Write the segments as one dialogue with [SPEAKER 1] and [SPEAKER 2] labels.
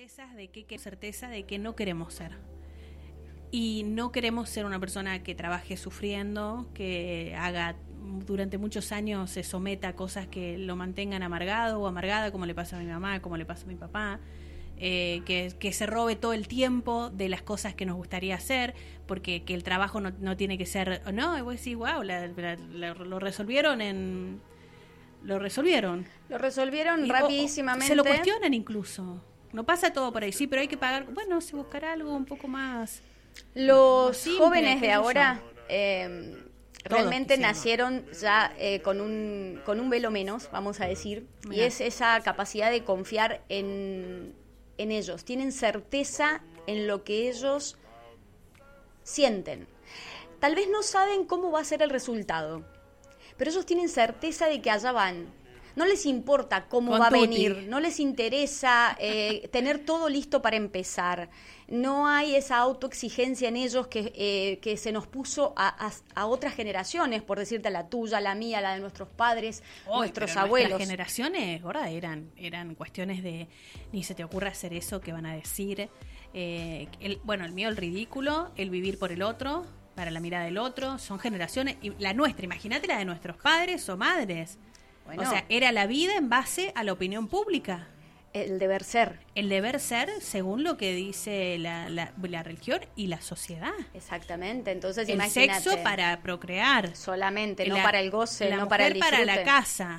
[SPEAKER 1] certeza de que no queremos ser. Y no queremos ser una persona que trabaje sufriendo, que haga durante muchos años, se someta a cosas que lo mantengan amargado o amargada, como le pasa a mi mamá, como le pasa a mi papá. Que se robe todo el tiempo de las cosas que nos gustaría hacer, porque que el trabajo no tiene que ser, no, y vos decís, wow, lo resolvieron Lo resolvieron
[SPEAKER 2] rapidísimamente.
[SPEAKER 1] Se lo cuestionan incluso. No pasa todo por ahí, sí, pero hay que pagar. Bueno, se buscará algo un poco más.
[SPEAKER 2] Los
[SPEAKER 1] simple,
[SPEAKER 2] jóvenes de ahora realmente
[SPEAKER 1] quisiera.
[SPEAKER 2] Nacieron ya con un velo menos, vamos a decir,
[SPEAKER 1] Mirá.
[SPEAKER 2] y es esa capacidad de confiar en ellos. Tienen certeza en lo que ellos sienten. Tal vez no saben cómo va a ser el resultado, pero ellos tienen certeza de que allá van. No les importa cómo
[SPEAKER 1] Con
[SPEAKER 2] va a
[SPEAKER 1] tutti.
[SPEAKER 2] venir, no les interesa tener todo listo para empezar. No hay esa autoexigencia en ellos que se nos puso a otras generaciones, por decirte, la tuya, la mía, la de nuestros padres, nuestros
[SPEAKER 1] pero
[SPEAKER 2] abuelos.
[SPEAKER 1] Nuestras generaciones, gorda, eran cuestiones de ni se te ocurra hacer eso que van a decir. El mío, el ridículo, el vivir por el otro, para la mirada del otro, son generaciones. Y la nuestra, imagínate la de nuestros padres o madres.
[SPEAKER 2] Bueno,
[SPEAKER 1] o sea, era la vida en base a la opinión pública.
[SPEAKER 2] el deber ser.
[SPEAKER 1] El deber ser según lo que dice la religión y la sociedad.
[SPEAKER 2] Exactamente, entonces
[SPEAKER 1] El
[SPEAKER 2] imagínate.
[SPEAKER 1] sexo para procrear.
[SPEAKER 2] Solamente, no para el goce,
[SPEAKER 1] la
[SPEAKER 2] no
[SPEAKER 1] mujer
[SPEAKER 2] para el disfrute.
[SPEAKER 1] para la casa.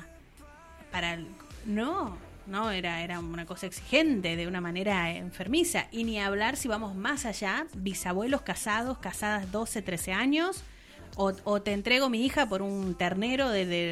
[SPEAKER 1] No, era una cosa exigente, de una manera enfermiza. Y ni hablar si vamos más allá, bisabuelos casadas 12, 13 años, o te entrego mi hija por un ternero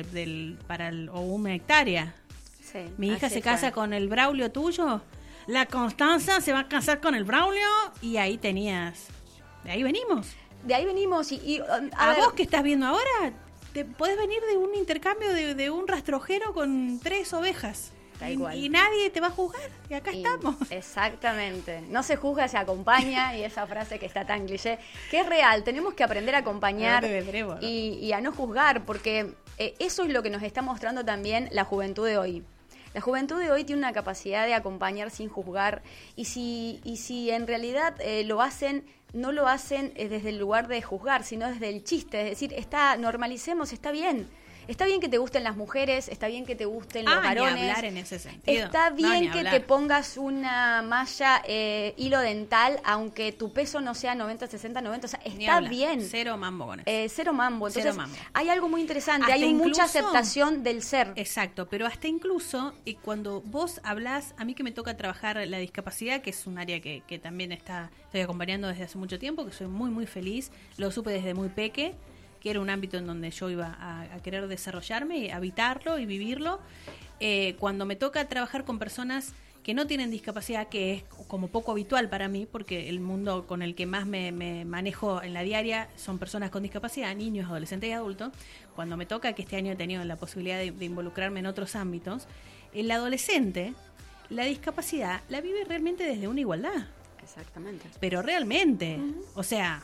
[SPEAKER 1] o una hectárea.
[SPEAKER 2] Sí,
[SPEAKER 1] Mi hija
[SPEAKER 2] así
[SPEAKER 1] se casa
[SPEAKER 2] fue.
[SPEAKER 1] con el Braulio tuyo, la Constanza se va a casar con el Braulio, y ahí tenías. De ahí venimos.
[SPEAKER 2] De ahí venimos
[SPEAKER 1] A
[SPEAKER 2] ver,
[SPEAKER 1] vos que estás viendo ahora, te podés venir de un intercambio de un rastrojero con 3 ovejas.
[SPEAKER 2] Tal cual.
[SPEAKER 1] Y nadie te va a juzgar. Y acá estamos.
[SPEAKER 2] Exactamente. No se juzga, se acompaña, y esa frase que está tan cliché, que es real. Tenemos que aprender a acompañar
[SPEAKER 1] No te vendremos, ¿no?
[SPEAKER 2] y a no juzgar, porque eso es lo que nos está mostrando también la juventud de hoy. La juventud de hoy tiene una capacidad de acompañar sin juzgar, y si en realidad lo hacen, no lo hacen desde el lugar de juzgar, sino desde el chiste. Es decir, normalicemos, está bien. Está bien que te gusten las mujeres, está bien que te gusten los varones.
[SPEAKER 1] Ni hablar en ese sentido.
[SPEAKER 2] Está bien
[SPEAKER 1] ni
[SPEAKER 2] que
[SPEAKER 1] hablar.
[SPEAKER 2] te pongas una malla hilo dental, aunque tu peso no sea 90, 60, 90. O sea,
[SPEAKER 1] Ni
[SPEAKER 2] está
[SPEAKER 1] hablar.
[SPEAKER 2] bien.
[SPEAKER 1] Cero mambo con eso.
[SPEAKER 2] Cero mambo. Entonces,
[SPEAKER 1] Cero mambo.
[SPEAKER 2] hay algo muy interesante.
[SPEAKER 1] Hasta
[SPEAKER 2] Hay mucha
[SPEAKER 1] incluso-
[SPEAKER 2] aceptación del ser.
[SPEAKER 1] Exacto, pero hasta incluso cuando vos hablás, a mí que me toca trabajar la discapacidad, que es un área que también estoy acompañando desde hace mucho tiempo, que soy muy, muy feliz, lo supe desde muy peque, que era un ámbito en donde yo iba a querer desarrollarme, habitarlo y vivirlo. Cuando me toca trabajar con personas que no tienen discapacidad, que es como poco habitual para mí, porque el mundo con el que más me manejo en la diaria son personas con discapacidad, niños, adolescentes y adultos. Cuando me toca, que este año he tenido la posibilidad de involucrarme en otros ámbitos, el adolescente, la discapacidad la vive realmente desde una igualdad.
[SPEAKER 2] Exactamente.
[SPEAKER 1] Pero realmente, o sea,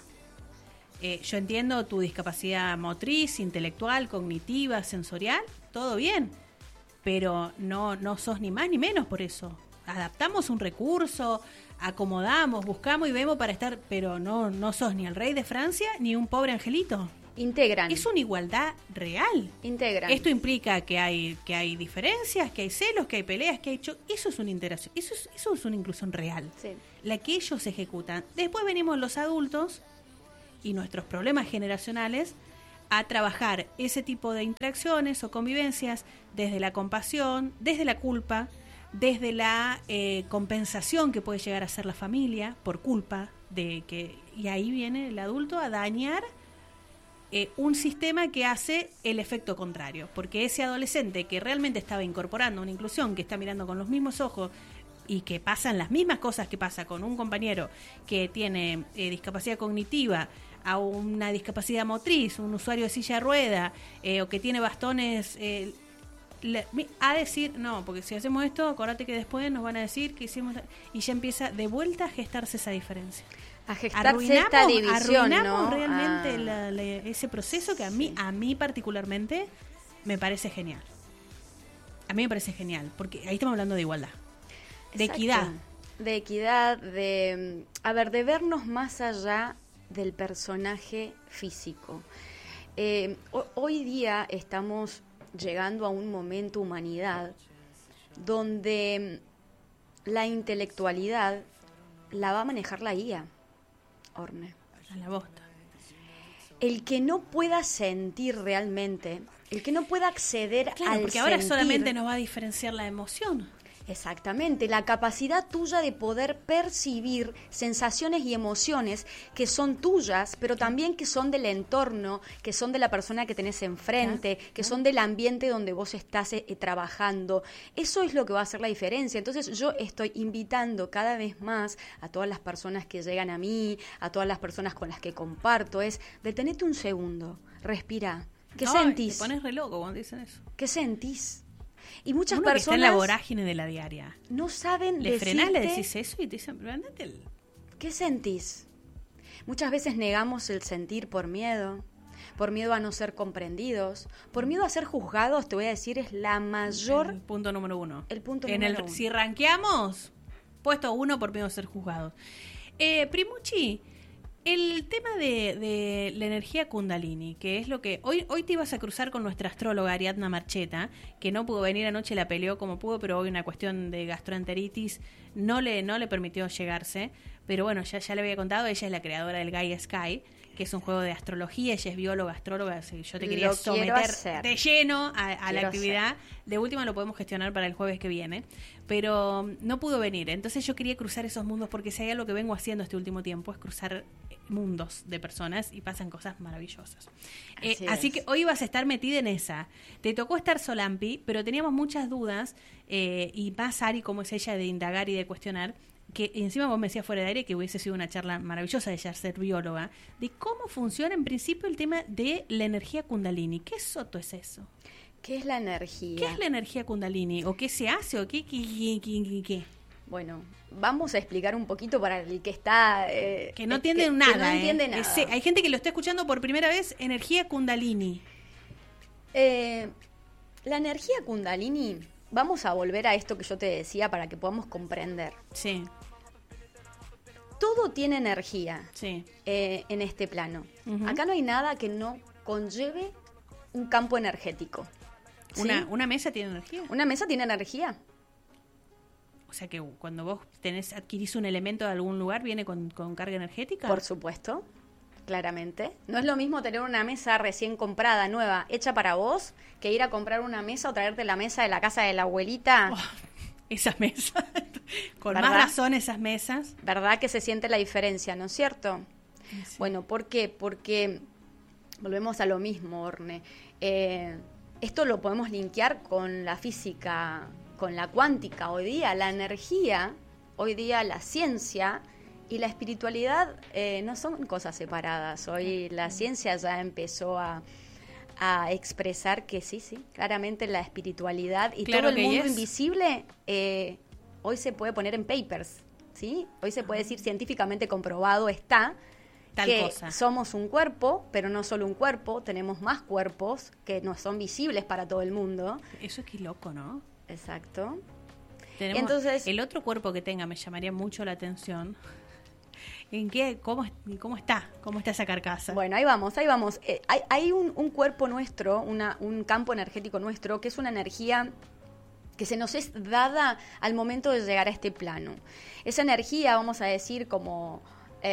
[SPEAKER 1] yo entiendo tu discapacidad motriz, intelectual, cognitiva, sensorial, todo bien, pero no sos ni más ni menos por eso. Adaptamos un recurso, acomodamos, buscamos y vemos para estar, pero no sos ni el rey de Francia ni un pobre angelito.
[SPEAKER 2] Integran.
[SPEAKER 1] Es una igualdad real.
[SPEAKER 2] Integran.
[SPEAKER 1] Esto implica que hay diferencias, que hay celos, que hay peleas, que hay eso es una integración, eso es una inclusión real.
[SPEAKER 2] Sí.
[SPEAKER 1] La que ellos ejecutan. Después venimos los adultos y nuestros problemas generacionales a trabajar ese tipo de interacciones o convivencias desde la compasión, desde la culpa, desde la compensación que puede llegar a ser la familia por culpa de que, y ahí viene el adulto a dañar un sistema que hace el efecto contrario, porque ese adolescente que realmente estaba incorporando una inclusión, que está mirando con los mismos ojos y que pasan las mismas cosas que pasa con un compañero que tiene discapacidad cognitiva, a una discapacidad motriz, un usuario de silla de rueda, o que tiene bastones, a decir, no, porque si hacemos esto, acordate que después nos van a decir que hicimos, y ya empieza de vuelta a gestarse esa diferencia.
[SPEAKER 2] A gestarse esta división,
[SPEAKER 1] arruinamos
[SPEAKER 2] ¿no?
[SPEAKER 1] realmente ese proceso que a mí particularmente me parece genial. A mí me parece genial, porque ahí estamos hablando de igualdad, de
[SPEAKER 2] Exacto.
[SPEAKER 1] equidad.
[SPEAKER 2] de equidad, de vernos más allá del personaje físico. Hoy día estamos llegando a un momento humanidad donde la intelectualidad la va a manejar la IA, Orne.
[SPEAKER 1] A la bosta.
[SPEAKER 2] El que no pueda sentir realmente, el que no pueda acceder al sentir...
[SPEAKER 1] porque ahora solamente nos va a diferenciar la emoción.
[SPEAKER 2] Exactamente, la capacidad tuya de poder percibir sensaciones y emociones que son tuyas, pero también que son del entorno, que son de la persona que tenés enfrente, que son del ambiente donde vos estás trabajando. Eso es lo que va a hacer la diferencia. Entonces yo estoy invitando cada vez más a todas las personas que llegan a mí, a todas las personas con las que comparto, es detenete un segundo, respira. ¿Qué sentís?
[SPEAKER 1] Te pones re loco cuando dicen eso.
[SPEAKER 2] ¿Qué sentís? Y muchas
[SPEAKER 1] Uno
[SPEAKER 2] personas
[SPEAKER 1] que está en la vorágine de la diaria.
[SPEAKER 2] No saben
[SPEAKER 1] le
[SPEAKER 2] decirte...
[SPEAKER 1] frenás, le decís eso y te dicen, pero andate
[SPEAKER 2] ¿Qué sentís? Muchas veces negamos el sentir por miedo a no ser comprendidos, por miedo a ser juzgados, te voy a decir, es la mayor...
[SPEAKER 1] El punto número uno.
[SPEAKER 2] El punto número uno.
[SPEAKER 1] Si rankeamos, puesto 1 por miedo a ser juzgados. Primucci, el tema de la energía Kundalini, que es lo que... Hoy te ibas a cruzar con nuestra astróloga Ariadna Marcheta, que no pudo venir anoche, la peleó como pudo, pero hoy una cuestión de gastroenteritis no le permitió llegarse. Pero bueno, ya le había contado, ella es la creadora del Gaia Sky, que es un juego de astrología, ella es bióloga, astróloga, así que yo te quería someter de lleno a la actividad. De última lo podemos gestionar para el jueves que viene, pero no pudo venir. Entonces yo quería cruzar esos mundos, porque si hay algo que vengo haciendo este último tiempo es cruzar mundos de personas y pasan cosas maravillosas. Así que hoy vas a estar metida en esa. Te tocó estar Solampi, pero teníamos muchas dudas, y más Ari, como es ella, de indagar y de cuestionar, que encima vos me decías fuera de aire que hubiese sido una charla maravillosa de ella ser bióloga, de cómo funciona en principio el tema de la energía Kundalini. ¿Qué soto es eso?
[SPEAKER 2] ¿Qué es la energía?
[SPEAKER 1] ¿Qué es la energía Kundalini? ¿O qué se hace? ¿O qué?
[SPEAKER 2] Bueno, vamos a explicar un poquito para el que está...
[SPEAKER 1] que no entiende nada.
[SPEAKER 2] Que no entiende nada.
[SPEAKER 1] Hay gente que lo está escuchando por primera vez, energía Kundalini.
[SPEAKER 2] La energía Kundalini, vamos a volver a esto que yo te decía para que podamos comprender.
[SPEAKER 1] Sí.
[SPEAKER 2] Todo tiene energía,
[SPEAKER 1] sí,
[SPEAKER 2] en este plano. Uh-huh. Acá no hay nada que no conlleve un campo energético. ¿Sí?
[SPEAKER 1] ¿Una mesa tiene energía?
[SPEAKER 2] Una mesa tiene energía.
[SPEAKER 1] O sea que cuando vos adquirís un elemento de algún lugar, ¿viene con carga energética?
[SPEAKER 2] Por supuesto, claramente. No es lo mismo tener una mesa recién comprada, nueva, hecha para vos, que ir a comprar una mesa o traerte la mesa de la casa de la abuelita.
[SPEAKER 1] Esas mesas. Con
[SPEAKER 2] ¿verdad?
[SPEAKER 1] Más razón esas mesas.
[SPEAKER 2] ¿Verdad que se siente la diferencia, no es cierto?
[SPEAKER 1] Sí.
[SPEAKER 2] Bueno, ¿por qué? Porque volvemos a lo mismo, Orne. Esto lo podemos linkear con la física, con la cuántica. Hoy día la energía, hoy día la ciencia y la espiritualidad no son cosas separadas. Hoy la ciencia ya empezó a expresar que sí, claramente la espiritualidad y
[SPEAKER 1] claro
[SPEAKER 2] todo el mundo invisible hoy se puede poner en papers, ¿sí? Hoy se puede decir científicamente comprobado está
[SPEAKER 1] tal
[SPEAKER 2] que
[SPEAKER 1] cosa.
[SPEAKER 2] Somos un cuerpo, pero no solo un cuerpo, tenemos más cuerpos que no son visibles para todo el mundo.
[SPEAKER 1] Eso es que loco, ¿no?
[SPEAKER 2] Exacto.
[SPEAKER 1] Entonces, el otro cuerpo que tenga me llamaría mucho la atención. ¿En qué? ¿Cómo está? ¿Cómo está esa carcasa?
[SPEAKER 2] Bueno, ahí vamos. Hay un cuerpo nuestro, un campo energético nuestro, que es una energía que se nos es dada al momento de llegar a este plano. Esa energía, vamos a decir, como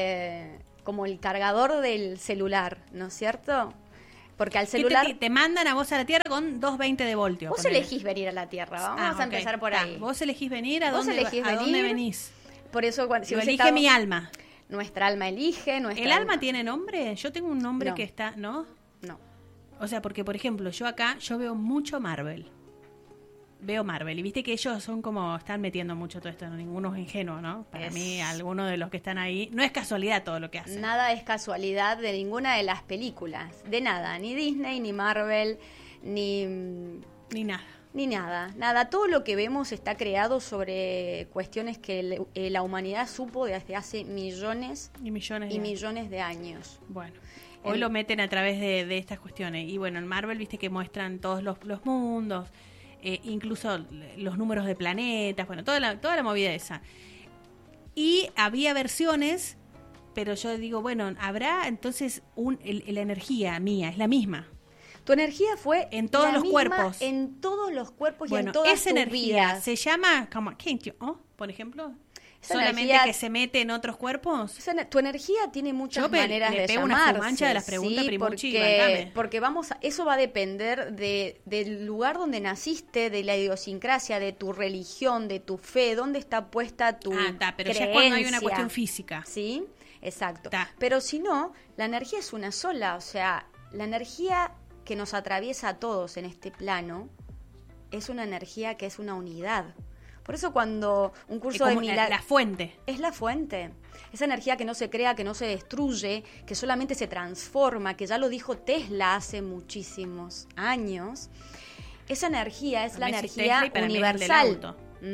[SPEAKER 2] el cargador del celular, ¿no es cierto? Porque al celular...
[SPEAKER 1] Te mandan a vos a la Tierra con 220 de voltios.
[SPEAKER 2] Vos elegís venir a la Tierra, vamos a empezar por ahí.
[SPEAKER 1] Vos elegís venir, ¿a dónde venís?
[SPEAKER 2] Por eso, si
[SPEAKER 1] elige mi alma.
[SPEAKER 2] Nuestra alma elige.
[SPEAKER 1] ¿El alma tiene nombre? Yo tengo un nombre que está, ¿no?
[SPEAKER 2] No.
[SPEAKER 1] O sea, porque, por ejemplo, yo veo mucho Marvel. Veo Marvel. Y viste que ellos son como, están metiendo mucho todo esto. Ninguno es ingenuo, ¿no? Para mí, alguno de los que están ahí, no es casualidad todo lo que hacen.
[SPEAKER 2] Nada es casualidad de ninguna de las películas. De nada. Ni Disney, ni Marvel, ni
[SPEAKER 1] nada.
[SPEAKER 2] Ni nada. Todo lo que vemos está creado sobre cuestiones que la humanidad supo desde hace millones y millones de años.
[SPEAKER 1] Bueno, hoy lo meten a través de estas cuestiones. Y bueno, en Marvel viste que muestran todos los mundos, incluso los números de planetas, bueno, toda la movida esa. Y había versiones, pero yo digo, bueno, habrá entonces la energía mía, es la misma.
[SPEAKER 2] Tu energía fue
[SPEAKER 1] en todos los cuerpos.
[SPEAKER 2] En todos los cuerpos y
[SPEAKER 1] bueno,
[SPEAKER 2] en todas
[SPEAKER 1] esa
[SPEAKER 2] tus
[SPEAKER 1] energía
[SPEAKER 2] vidas.
[SPEAKER 1] se llama como por ejemplo,
[SPEAKER 2] esa
[SPEAKER 1] solamente
[SPEAKER 2] energía,
[SPEAKER 1] que se mete en otros cuerpos.
[SPEAKER 2] Tu energía tiene muchas maneras
[SPEAKER 1] le
[SPEAKER 2] de
[SPEAKER 1] pego
[SPEAKER 2] llamarse.
[SPEAKER 1] Una fumancha de las preguntas,
[SPEAKER 2] sí,
[SPEAKER 1] Primucci,
[SPEAKER 2] porque eso va a depender del lugar donde naciste, de la idiosincrasia, de tu religión, de tu fe, dónde está puesta tu
[SPEAKER 1] pero
[SPEAKER 2] creencia.
[SPEAKER 1] ya cuando hay una cuestión física.
[SPEAKER 2] Sí, exacto.
[SPEAKER 1] Ta.
[SPEAKER 2] Pero si no, la energía es una sola, o sea, la energía que nos atraviesa a todos en este plano es una energía que es una unidad. Por eso cuando un curso de milagros...
[SPEAKER 1] La fuente.
[SPEAKER 2] Es la fuente. Esa energía que no se crea, que no se destruye, que solamente se transforma, que ya lo dijo Tesla hace muchísimos años. Esa energía es la energía universal.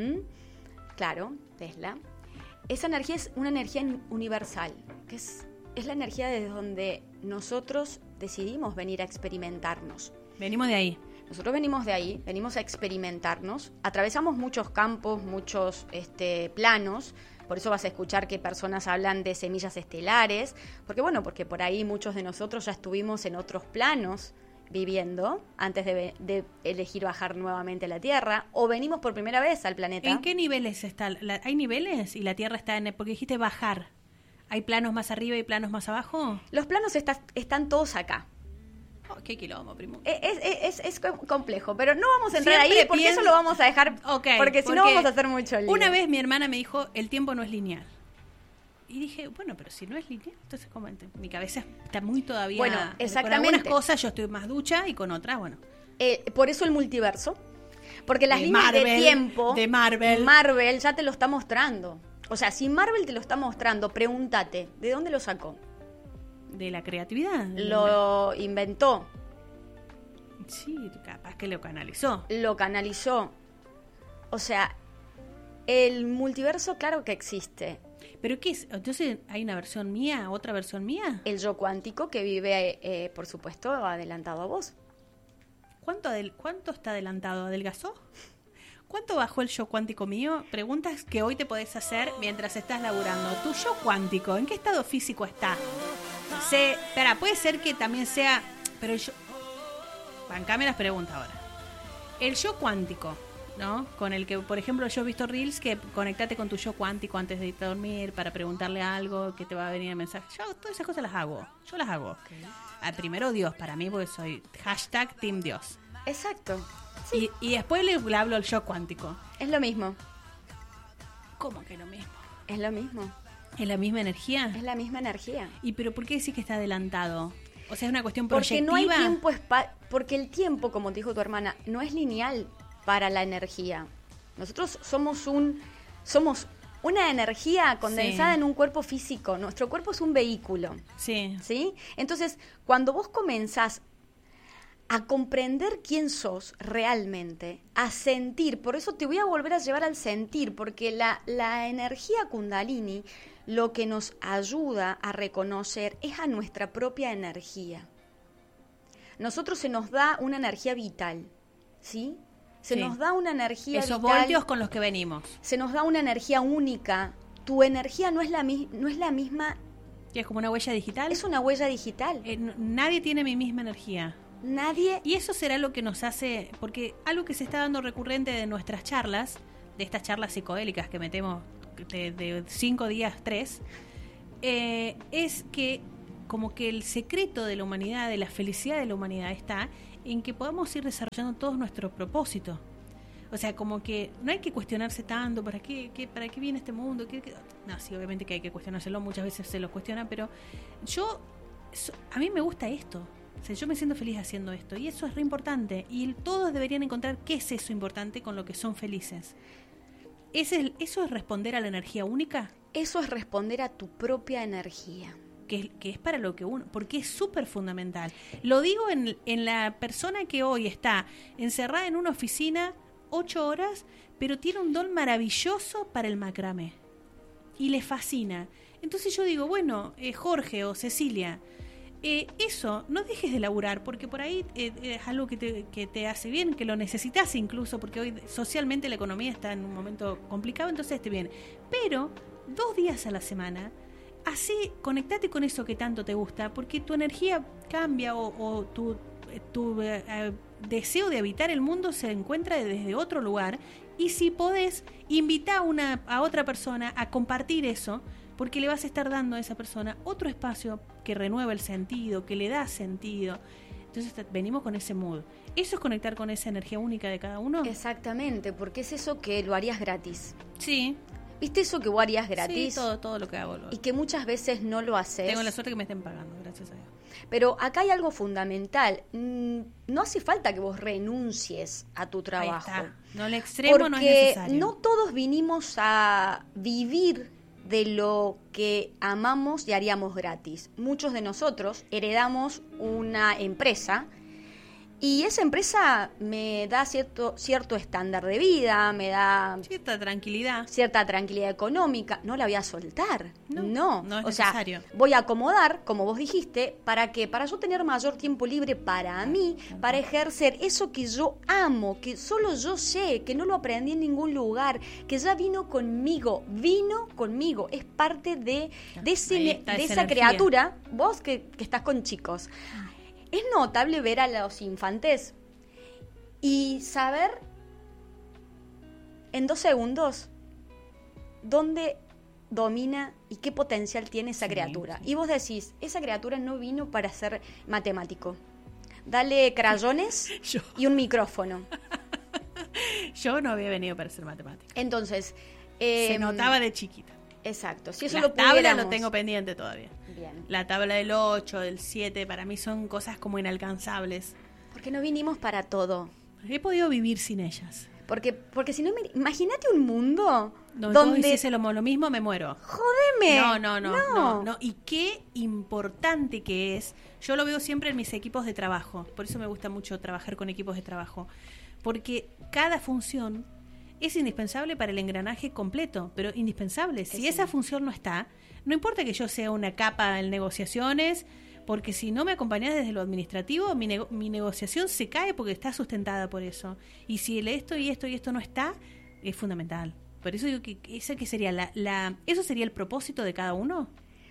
[SPEAKER 2] Claro, Tesla. Esa energía es una energía universal, que es la energía desde donde nosotros decidimos venir a experimentarnos.
[SPEAKER 1] Venimos de ahí.
[SPEAKER 2] Nosotros venimos de ahí, venimos a experimentarnos, atravesamos muchos campos, muchos planos, por eso vas a escuchar que personas hablan de semillas estelares, porque por ahí muchos de nosotros ya estuvimos en otros planos viviendo antes de elegir bajar nuevamente a la Tierra, o venimos por primera vez al planeta.
[SPEAKER 1] ¿En qué niveles está? ¿Hay niveles? Y la Tierra está porque dijiste bajar. ¿Hay planos más arriba y planos más abajo?
[SPEAKER 2] Los planos están todos acá.
[SPEAKER 1] Oh, qué quilombo, primo.
[SPEAKER 2] Es complejo, pero no vamos a entrar ahí porque eso lo vamos a dejar, porque si no vamos a hacer mucho lío.
[SPEAKER 1] Una vez mi hermana me dijo, el tiempo no es lineal. Y dije, bueno, pero si no es lineal, entonces como mi cabeza está muy todavía...
[SPEAKER 2] Bueno, exactamente.
[SPEAKER 1] Con algunas cosas yo estoy más ducha y con otras, bueno.
[SPEAKER 2] Por eso el multiverso, porque las líneas de tiempo
[SPEAKER 1] de Marvel
[SPEAKER 2] ya te lo está mostrando. O sea, si Marvel te lo está mostrando, pregúntate, ¿de dónde lo sacó?
[SPEAKER 1] De la creatividad.
[SPEAKER 2] Lo inventó.
[SPEAKER 1] Sí, capaz que lo canalizó.
[SPEAKER 2] Lo canalizó. O sea, el multiverso claro que existe.
[SPEAKER 1] ¿Pero qué es? Entonces, ¿hay una versión mía, otra versión mía?
[SPEAKER 2] El yo cuántico que vive, por supuesto, adelantado a vos.
[SPEAKER 1] ¿Cuánto está adelantado? ¿Adelgazó? ¿Cuánto bajó el yo cuántico mío? Preguntas que hoy te podés hacer mientras estás laburando. ¿Tu yo cuántico, en qué estado físico está? Espera, puede ser que también sea... Pero yo... Bancame las preguntas ahora. El yo cuántico, ¿no? Con el que, por ejemplo, yo he visto reels que conectate con tu yo cuántico antes de irte a dormir para preguntarle algo que te va a venir el mensaje. Yo todas esas cosas las hago. Yo las hago. Okay. Primero Dios, para mí, porque soy #Team Dios.
[SPEAKER 2] Exacto. Sí.
[SPEAKER 1] Y después le hablo al yo cuántico.
[SPEAKER 2] Es lo mismo.
[SPEAKER 1] ¿Cómo que lo mismo?
[SPEAKER 2] Es lo mismo.
[SPEAKER 1] ¿Es la misma energía?
[SPEAKER 2] Es la misma energía.
[SPEAKER 1] ¿Y pero por qué decís que está adelantado? O sea, es una cuestión proyectiva.
[SPEAKER 2] Porque no hay tiempo, porque el tiempo, como te dijo tu hermana, no es lineal para la energía. Nosotros somos una energía condensada en un cuerpo físico. Nuestro cuerpo es un vehículo.
[SPEAKER 1] Sí.
[SPEAKER 2] ¿Sí? Entonces, cuando vos comenzás a comprender quién sos realmente, a sentir, por eso te voy a volver a llevar al sentir, porque la energía Kundalini lo que nos ayuda a reconocer es a nuestra propia energía. Nosotros se nos da una energía vital, ¿sí? Se nos da una energía
[SPEAKER 1] vital. Esos voltios con los que venimos.
[SPEAKER 2] Se nos da una energía única. Tu energía no es la misma.
[SPEAKER 1] ¿Es como una huella digital?
[SPEAKER 2] Es una huella digital.
[SPEAKER 1] Nadie tiene mi misma energía.
[SPEAKER 2] Nadie.
[SPEAKER 1] Y eso será lo que nos hace, porque algo que se está dando recurrente de nuestras charlas, de estas charlas psicodélicas que metemos de 5 días, 3, es que como que el secreto de la humanidad, de la felicidad de la humanidad está en que podamos ir desarrollando todos nuestros propósitos. O sea, como que no hay que cuestionarse tanto, ¿para qué viene este mundo? No, sí, obviamente que hay que cuestionárselo, muchas veces se lo cuestiona, pero a mí me gusta esto. O sea, yo me siento feliz haciendo esto y eso es re importante y todos deberían encontrar qué es eso importante con lo que son felices. ¿Eso es responder a la energía única?
[SPEAKER 2] Eso es responder a tu propia energía.
[SPEAKER 1] Que es para lo que uno... Porque es súper fundamental. Lo digo en la persona que hoy está encerrada en una oficina 8 horas, pero tiene un don maravilloso para el macramé. Y le fascina. Entonces yo digo, bueno, Jorge o Cecilia, eso, no dejes de laburar, porque por ahí es algo que te hace bien, que lo necesitas incluso, porque hoy socialmente la economía está en un momento complicado, entonces esté bien. Pero 2 días a la semana, así conectate con eso que tanto te gusta, porque tu energía cambia o tu deseo de habitar el mundo se encuentra desde otro lugar. Y si podés, invita a otra persona a compartir eso, porque le vas a estar dando a esa persona otro espacio que renueva el sentido, que le da sentido. Entonces venimos con ese mood. ¿Eso es conectar con esa energía única de cada uno?
[SPEAKER 2] Exactamente, porque es eso que lo harías gratis.
[SPEAKER 1] Sí.
[SPEAKER 2] ¿Viste eso que vos harías gratis?
[SPEAKER 1] Sí, todo lo que hago.
[SPEAKER 2] Y que muchas veces no lo haces.
[SPEAKER 1] Tengo la suerte que me estén pagando, gracias a Dios.
[SPEAKER 2] Pero acá hay algo fundamental. No hace falta que vos renuncies a tu trabajo.
[SPEAKER 1] Ahí está. No, el extremo
[SPEAKER 2] porque
[SPEAKER 1] no es necesario.
[SPEAKER 2] Porque no todos vinimos a vivir de lo que amamos y haríamos gratis. Muchos de nosotros heredamos una empresa y esa empresa me da cierto estándar de vida, me da
[SPEAKER 1] cierta tranquilidad
[SPEAKER 2] económica. No la voy a soltar. No
[SPEAKER 1] es necesario.
[SPEAKER 2] Sea, voy a acomodar, como vos dijiste, ¿para qué? Para yo tener mayor tiempo libre para mí, para ejercer eso que yo amo, que solo yo sé, que no lo aprendí en ningún lugar, que ya vino conmigo, es parte de esa criatura, vos que estás con chicos. Es notable ver a los infantes y saber en 2 segundos dónde domina y qué potencial tiene esa criatura. Sí. Y vos decís, esa criatura no vino para ser matemático. Dale crayones y un micrófono.
[SPEAKER 1] Yo no había venido para ser matemática.
[SPEAKER 2] Entonces...
[SPEAKER 1] se notaba de chiquita.
[SPEAKER 2] Exacto. Si eso
[SPEAKER 1] la
[SPEAKER 2] lo
[SPEAKER 1] tabla lo tengo pendiente todavía.
[SPEAKER 2] Bien.
[SPEAKER 1] La tabla del 8, del 7, para mí son cosas como inalcanzables.
[SPEAKER 2] Porque no vinimos para todo.
[SPEAKER 1] He podido vivir sin ellas.
[SPEAKER 2] Porque si no, imagínate un mundo
[SPEAKER 1] donde hiciese lo mismo, me muero.
[SPEAKER 2] ¡Jódeme!
[SPEAKER 1] No. Y qué importante que es. Yo lo veo siempre en mis equipos de trabajo. Por eso me gusta mucho trabajar con equipos de trabajo. Porque cada función es indispensable para el engranaje completo, pero indispensable. Si esa función no está, no importa que yo sea una capa en negociaciones, porque si no me acompañás desde lo administrativo, mi negociación se cae porque está sustentada por eso. Y si esto y esto no está, es fundamental. Por eso digo que ¿eso sería eso sería el propósito de cada uno?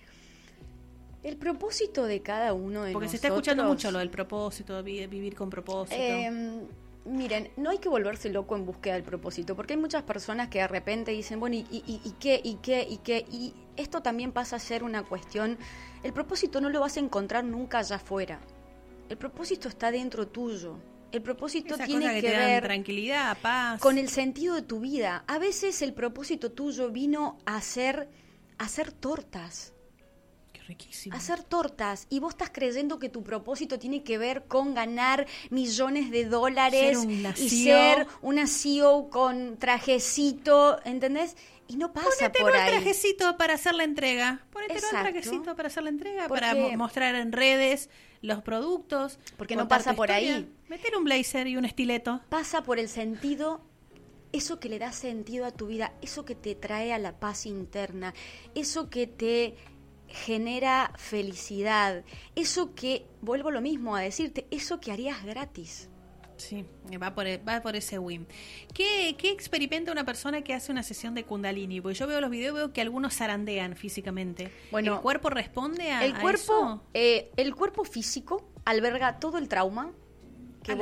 [SPEAKER 2] El propósito de cada uno de nosotros...
[SPEAKER 1] Porque se está escuchando mucho lo del propósito, vivir con propósito.
[SPEAKER 2] Miren, no hay que volverse loco en búsqueda del propósito, porque hay muchas personas que de repente dicen, bueno, ¿y qué? Y esto también pasa a ser una cuestión. El propósito no lo vas a encontrar nunca allá afuera. El propósito está dentro tuyo. El propósito tiene que ver
[SPEAKER 1] tranquilidad, paz,
[SPEAKER 2] con el sentido de tu vida. A veces el propósito tuyo vino a hacer tortas.
[SPEAKER 1] Riquísimo.
[SPEAKER 2] Hacer tortas, y vos estás creyendo que tu propósito tiene que ver con ganar millones de dólares y ser una CEO con trajecito, ¿entendés? Y no pasa por ahí.
[SPEAKER 1] Trajecito para hacer la entrega. Ponételo el trajecito para hacer la entrega, para mostrar en redes los productos.
[SPEAKER 2] Porque no pasa por ahí.
[SPEAKER 1] Meter un blazer y un estileto.
[SPEAKER 2] Pasa por el sentido, eso que le da sentido a tu vida, eso que te trae a la paz interna, eso que te genera felicidad, eso que, vuelvo lo mismo a decirte, eso que harías gratis.
[SPEAKER 1] Sí, va por ese win. ¿Qué experimenta una persona que hace una sesión de Kundalini? Porque yo veo los videos, veo que algunos zarandean físicamente.
[SPEAKER 2] Bueno,
[SPEAKER 1] ¿el cuerpo responde a
[SPEAKER 2] eso? El cuerpo físico alberga todo el trauma que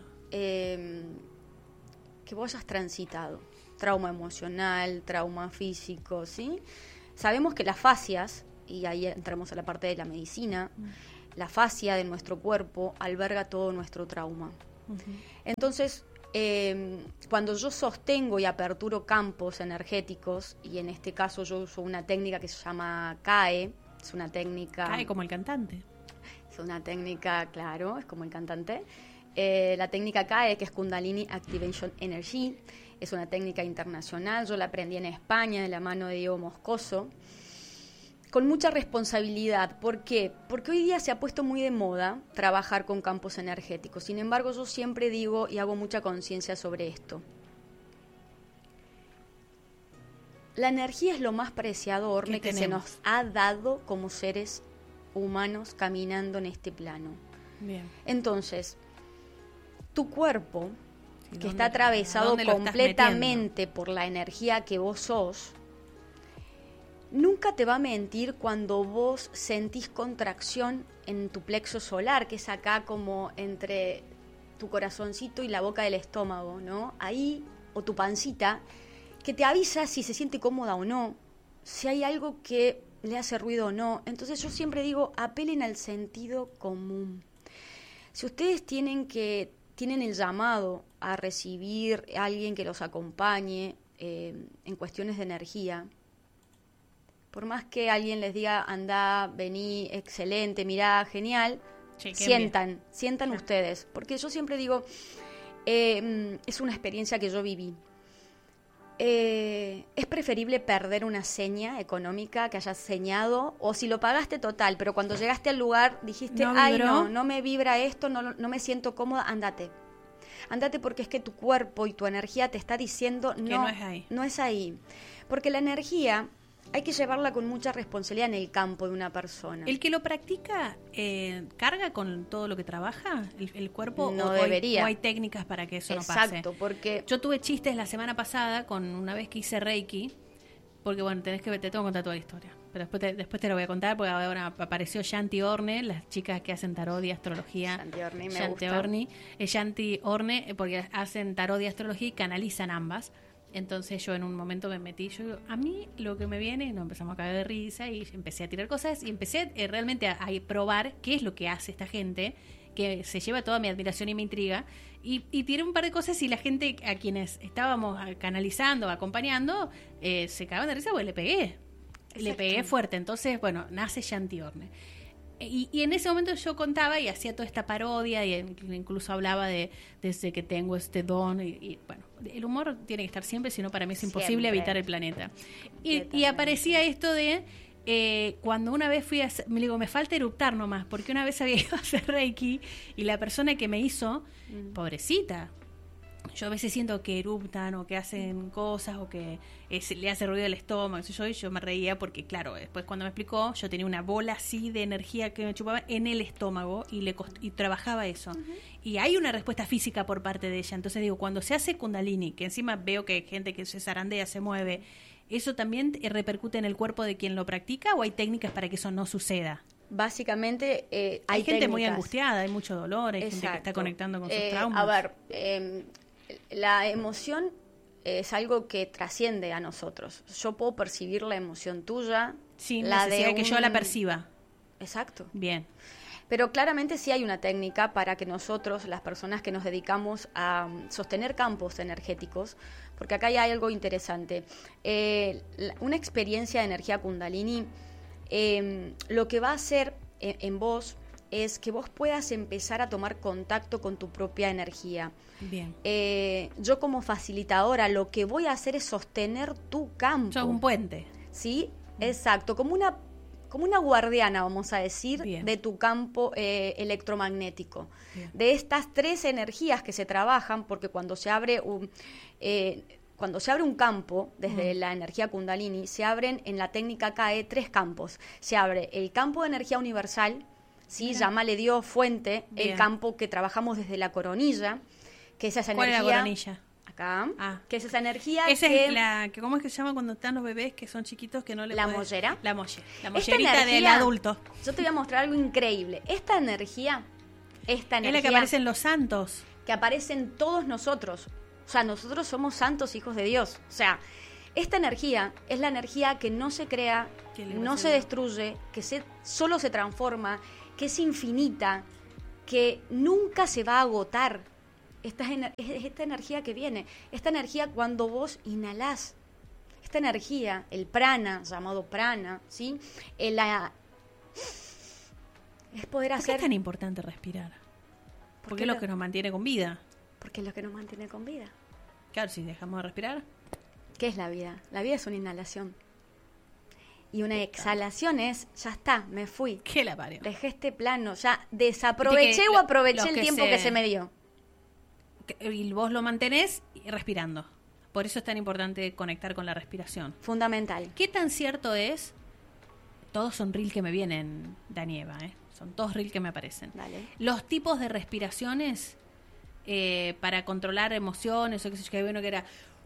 [SPEAKER 2] vos hayas transitado. Trauma emocional, trauma físico, ¿sí? Sabemos que las fascias, y ahí entramos a la parte de la medicina, la fascia de nuestro cuerpo alberga todo nuestro trauma. Entonces, cuando yo sostengo y aperturo campos energéticos, y en este caso yo uso una técnica que se llama CAE, es una técnica...
[SPEAKER 1] CAE como el cantante.
[SPEAKER 2] Es una técnica, claro, es como el cantante. La técnica CAE, que es Kundalini Activation Energy, es una técnica internacional, yo la aprendí en España de la mano de Diego Moscoso, con mucha responsabilidad. ¿Por qué? Porque hoy día se ha puesto muy de moda trabajar con campos energéticos. Sin embargo, yo siempre digo y hago mucha conciencia sobre esto. La energía es lo más preciado, Orne, que se nos ha dado como seres humanos caminando en este plano.
[SPEAKER 1] Bien.
[SPEAKER 2] Entonces, tu cuerpo,
[SPEAKER 1] Sí,
[SPEAKER 2] que está atravesado
[SPEAKER 1] ¿dónde lo estás
[SPEAKER 2] completamente por la energía que vos sos, nunca te va a mentir cuando vos sentís contracción en tu plexo solar, que es acá como entre tu corazoncito y la boca del estómago, ¿no? Ahí, o tu pancita, que te avisa si se siente cómoda o no, si hay algo que le hace ruido o no. Entonces yo siempre digo, apelen al sentido común. Si ustedes tienen el llamado a recibir a alguien que los acompañe en cuestiones de energía, por más que alguien les diga, andá, vení, excelente, mirá, genial, sientan
[SPEAKER 1] Claro.
[SPEAKER 2] ustedes. Porque yo siempre digo, es una experiencia que yo viví. Es preferible perder una seña económica que hayas señado, o si lo pagaste total, pero cuando llegaste al lugar dijiste,
[SPEAKER 1] ¿No
[SPEAKER 2] ay,
[SPEAKER 1] vibró?
[SPEAKER 2] no me vibra esto, no me siento cómoda, andate. Andate, porque es que tu cuerpo y tu energía te está diciendo,
[SPEAKER 1] no es ahí.
[SPEAKER 2] no es ahí. Porque la energía hay que llevarla con mucha responsabilidad en el campo de una persona.
[SPEAKER 1] ¿El que lo practica carga con todo lo que trabaja el cuerpo?
[SPEAKER 2] No
[SPEAKER 1] o
[SPEAKER 2] debería.
[SPEAKER 1] ¿O hay técnicas para que eso no pase?
[SPEAKER 2] Exacto, porque
[SPEAKER 1] Yo tuve chistes la semana pasada con una vez que hice Reiki, porque bueno, te tengo que contar toda la historia, pero después te lo voy a contar, porque ahora apareció Shanti Orne, las chicas que hacen tarot y astrología.
[SPEAKER 2] Shanti Orne, me
[SPEAKER 1] Shanti
[SPEAKER 2] gusta.
[SPEAKER 1] Orne, Shanti Orne, porque hacen tarot y astrología y canalizan ambas. Entonces yo en un momento me metí, yo digo, a mí lo que me viene, y nos empezamos a caer de risa y empecé a tirar cosas y empecé realmente a probar qué es lo que hace esta gente, que se lleva toda mi admiración y mi intriga, y tiré un par de cosas y la gente a quienes estábamos canalizando, acompañando, se cagaban de risa porque le pegué. Le pegué fuerte. Entonces, bueno, nace Shanti Orne. Y en ese momento yo contaba y hacía toda esta parodia y incluso hablaba desde que tengo este don y bueno, el humor tiene que estar siempre, si no para mí es imposible
[SPEAKER 2] Siempre.
[SPEAKER 1] habitar el planeta. Y aparecía esto de cuando una vez fui me digo, me falta eruptar nomás, porque una vez había ido a hacer Reiki y la persona que me hizo, pobrecita, yo a veces siento que eruptan o que hacen cosas o que le hace ruido el estómago, y yo me reía porque, claro, después cuando me explicó, yo tenía una bola así de energía que me chupaba en el estómago y trabajaba eso. Y hay una respuesta física por parte de ella. Entonces digo, cuando se hace Kundalini, que encima veo que hay gente que se zarandea, se mueve, ¿eso también repercute en el cuerpo de quien lo practica o hay técnicas para que eso no suceda?
[SPEAKER 2] básicamente
[SPEAKER 1] Hay gente muy
[SPEAKER 2] técnicas.
[SPEAKER 1] angustiada, hay mucho dolor, hay gente que está
[SPEAKER 2] Exacto.
[SPEAKER 1] conectando con sus traumas.
[SPEAKER 2] A ver, la emoción es algo que trasciende a nosotros. Yo puedo percibir la emoción tuya.
[SPEAKER 1] Sin
[SPEAKER 2] la
[SPEAKER 1] necesidad de que yo
[SPEAKER 2] un-
[SPEAKER 1] la perciba.
[SPEAKER 2] Exacto.
[SPEAKER 1] Bien.
[SPEAKER 2] Pero claramente sí hay una técnica para que nosotros, las personas que nos dedicamos a sostener campos energéticos, porque acá hay algo interesante. Una experiencia de energía Kundalini, lo que va a hacer en vos es que vos puedas empezar a tomar contacto con tu propia energía.
[SPEAKER 1] Bien.
[SPEAKER 2] Yo como facilitadora lo que voy a hacer es sostener tu campo.
[SPEAKER 1] Sos un puente.
[SPEAKER 2] ¿Sí? Exacto, como una guardiana, vamos a decir,
[SPEAKER 1] Bien.
[SPEAKER 2] de tu campo electromagnético.
[SPEAKER 1] Bien.
[SPEAKER 2] De estas tres energías que se trabajan, porque cuando se abre un campo, desde la energía Kundalini, se abren en la técnica CAE 3 campos. Se abre el campo de energía universal, ¿sí?
[SPEAKER 1] Mira.
[SPEAKER 2] Llámale Dios, fuente,
[SPEAKER 1] Bien.
[SPEAKER 2] el campo que trabajamos desde la coronilla, que es esa
[SPEAKER 1] ¿Cuál es
[SPEAKER 2] energía...
[SPEAKER 1] la coronilla?
[SPEAKER 2] Acá,
[SPEAKER 1] Ah.
[SPEAKER 2] que es esa energía
[SPEAKER 1] Esa
[SPEAKER 2] que...
[SPEAKER 1] es la que ¿cómo es que se llama cuando están los bebés que son chiquitos que no le
[SPEAKER 2] ¿La
[SPEAKER 1] podés-
[SPEAKER 2] mollera?
[SPEAKER 1] La mollera. La
[SPEAKER 2] Esta
[SPEAKER 1] mollerita del
[SPEAKER 2] energía-
[SPEAKER 1] adulto.
[SPEAKER 2] Yo te voy a mostrar algo increíble. Esta energía
[SPEAKER 1] Es la que aparece en los santos.
[SPEAKER 2] que aparece en todos nosotros. O sea, nosotros somos santos hijos de Dios. O sea, esta energía es la energía que no se crea,
[SPEAKER 1] ¿Qué le
[SPEAKER 2] no
[SPEAKER 1] pasa
[SPEAKER 2] se
[SPEAKER 1] a Dios?
[SPEAKER 2] destruye, que solo se transforma, que es infinita, que nunca se va a agotar. Es esta energía que viene. Esta energía cuando vos inhalás. Esta energía, el prana, llamado prana, ¿sí? Es poder
[SPEAKER 1] ¿Por qué
[SPEAKER 2] hacer...
[SPEAKER 1] es tan importante respirar? Porque es lo que nos mantiene con vida.
[SPEAKER 2] Porque es lo que nos mantiene con vida.
[SPEAKER 1] Claro, si dejamos de respirar.
[SPEAKER 2] ¿Qué es la vida? La vida es una inhalación. Y una exhalación es, ya está, me fui.
[SPEAKER 1] ¿Qué la parió?
[SPEAKER 2] Dejé este plano, ya desaproveché
[SPEAKER 1] Viste que
[SPEAKER 2] o aproveché
[SPEAKER 1] los
[SPEAKER 2] el
[SPEAKER 1] que
[SPEAKER 2] tiempo que se me dio.
[SPEAKER 1] Y vos lo mantenés respirando. Por eso es tan importante conectar con la respiración.
[SPEAKER 2] Fundamental.
[SPEAKER 1] ¿Qué tan cierto es todos son reel que me vienen, Danieva, son todos reel que me aparecen.
[SPEAKER 2] Dale.
[SPEAKER 1] Los tipos de respiraciones para controlar emociones, o qué sé yo, que había uno que era...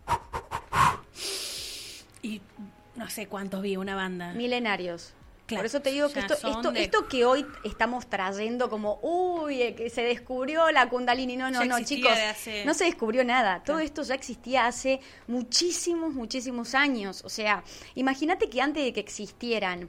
[SPEAKER 1] Y no sé cuántos vi, una banda.
[SPEAKER 2] Milenarios.
[SPEAKER 1] Claro,
[SPEAKER 2] por eso te digo que esto que hoy estamos trayendo como, que se descubrió la Kundalini. No, chicos, no se descubrió nada. Todo esto ya existía hace muchísimos años. O sea, imagínate que antes de que existieran,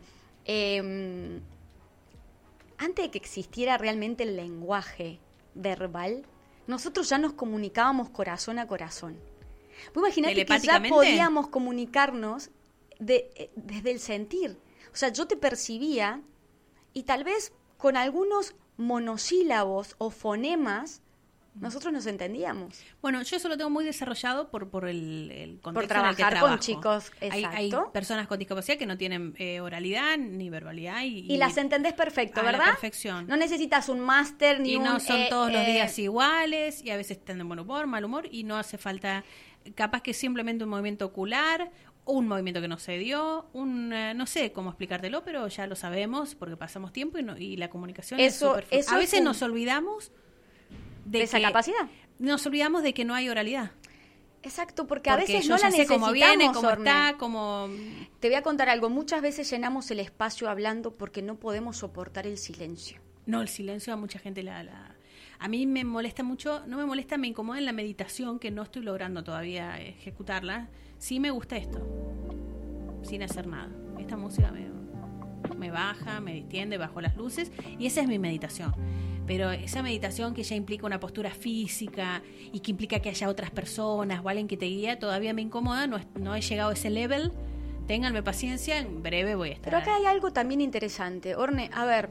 [SPEAKER 2] antes de que existiera realmente el lenguaje verbal, nosotros ya nos comunicábamos corazón a corazón. Vos imaginate que ya podíamos comunicarnos desde el sentir. O sea, yo te percibía y tal vez con algunos monosílabos o fonemas nosotros nos entendíamos.
[SPEAKER 1] Bueno, yo eso lo tengo muy desarrollado por el contexto
[SPEAKER 2] por trabajar
[SPEAKER 1] en el que trabajo.
[SPEAKER 2] Con chicos, exacto.
[SPEAKER 1] Hay personas con discapacidad que no tienen oralidad ni verbalidad. Y
[SPEAKER 2] las entendés perfecto, ¿verdad?
[SPEAKER 1] A la perfección.
[SPEAKER 2] No necesitas un máster ni
[SPEAKER 1] y no son todos los días iguales y a veces están de buen humor, mal humor y no hace falta, capaz que simplemente un movimiento ocular, un movimiento que no se dio, no sé cómo explicártelo, pero ya lo sabemos porque pasamos tiempo y la comunicación es súper... A veces nos olvidamos de
[SPEAKER 2] esa capacidad.
[SPEAKER 1] Nos olvidamos de que no hay oralidad.
[SPEAKER 2] Exacto, porque a veces no la necesitamos.
[SPEAKER 1] Cómo viene, cómo está, cómo...
[SPEAKER 2] Te voy a contar algo. Muchas veces llenamos el espacio hablando porque no podemos soportar el silencio.
[SPEAKER 1] No, el silencio a mucha gente a mí me molesta mucho, no me molesta, me incomoda en la meditación, que no estoy logrando todavía ejecutarla. Sí me gusta esto, sin hacer nada. Esta música me baja, me distiende, bajo las luces, y esa es mi meditación. Pero esa meditación que ya implica una postura física y que implica que haya otras personas o alguien que te guía, todavía me incomoda, no he llegado a ese level. Ténganme paciencia, en breve voy a estar.
[SPEAKER 2] Pero acá hay algo también interesante. Orne, a ver,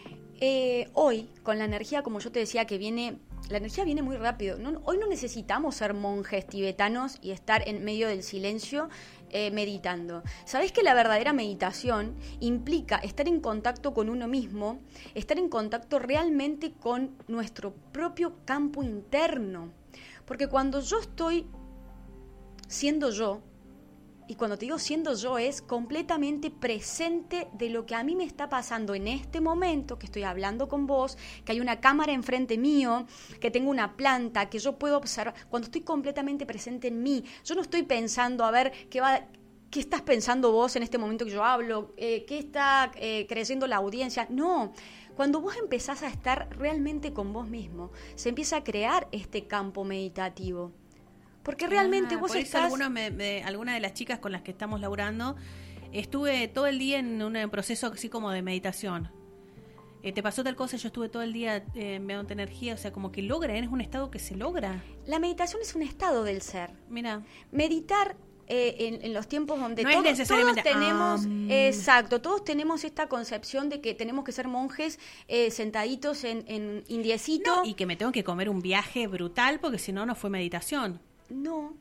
[SPEAKER 2] hoy, con la energía, como yo te decía, la energía viene muy rápido. Hoy no necesitamos ser monjes tibetanos y estar en medio del silencio meditando. ¿Sabés que la verdadera meditación implica estar en contacto con uno mismo, estar en contacto realmente con nuestro propio campo interno? Porque cuando yo estoy siendo yo, y cuando te digo siendo yo es completamente presente de lo que a mí me está pasando en este momento, que estoy hablando con vos, que hay una cámara enfrente mío, que tengo una planta, que yo puedo observar. Cuando estoy completamente presente en mí, yo no estoy pensando a ver qué estás pensando vos en este momento que yo hablo, qué está creciendo la audiencia. No, cuando vos empezás a estar realmente con vos mismo, se empieza a crear este campo meditativo. Porque realmente vos
[SPEAKER 1] por
[SPEAKER 2] estás...
[SPEAKER 1] Eso algunas de las chicas con las que estamos laburando, estuve todo el día en un proceso así como de meditación. Te pasó tal cosa, yo estuve todo el día enviándote energía, o sea, como que es un estado que se logra.
[SPEAKER 2] La meditación es un estado del ser.
[SPEAKER 1] Mira.
[SPEAKER 2] Meditar en los tiempos donde
[SPEAKER 1] no es necesariamente...
[SPEAKER 2] todos tenemos... Exacto, todos tenemos esta concepción de que tenemos que ser monjes sentaditos en indiecito.
[SPEAKER 1] No, y que me tengo que comer un viaje brutal porque si no fue meditación.
[SPEAKER 2] No.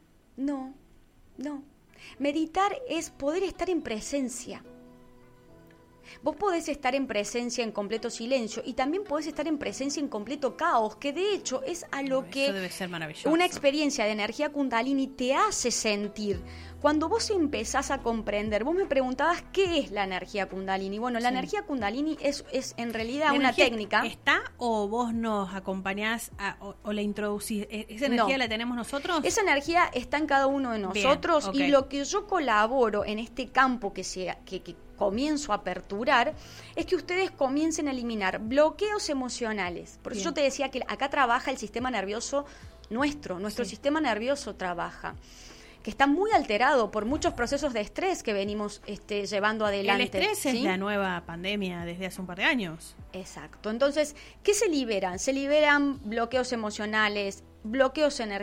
[SPEAKER 2] Meditar es poder estar en presencia. Vos podés estar en presencia en completo silencio y también podés estar en presencia en completo caos, que de hecho es a lo que
[SPEAKER 1] debe ser maravilloso.
[SPEAKER 2] Una experiencia de energía Kundalini te hace sentir. Cuando vos empezás a comprender, vos me preguntabas qué es la energía Kundalini. Bueno, la energía Kundalini es en realidad una técnica.
[SPEAKER 1] ¿Está o vos nos acompañás o la introducís? ¿Esa energía la tenemos nosotros?
[SPEAKER 2] Esa energía está en cada uno de nosotros. Bien, okay. Y lo que yo colaboro en este campo que comienzo a aperturar es que ustedes comiencen a eliminar bloqueos emocionales. Por eso yo te decía que acá trabaja el sistema nervioso nuestro sistema nervioso trabaja, que está muy alterado por muchos procesos de estrés que venimos llevando adelante.
[SPEAKER 1] El estrés es la nueva pandemia desde hace un par de años.
[SPEAKER 2] Exacto. Entonces, ¿qué se liberan? Se liberan bloqueos emocionales, bloqueos energéticos.